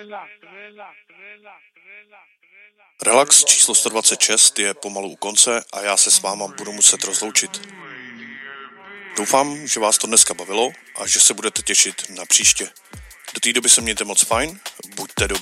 Relax číslo 126 je pomalu u konce a já se s váma budu muset rozloučit. Doufám, že vás to dneska bavilo a že se budete těšit na příště. Do té doby se mějte moc fajn, buďte dobří.